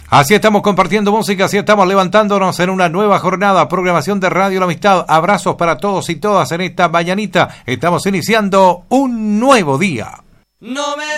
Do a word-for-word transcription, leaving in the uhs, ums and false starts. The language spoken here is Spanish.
Así estamos compartiendo música, así estamos levantándonos en una nueva jornada, programación de Radio La Amistad. Abrazos para todos y todas en esta mañanita. Estamos iniciando un nuevo día. No me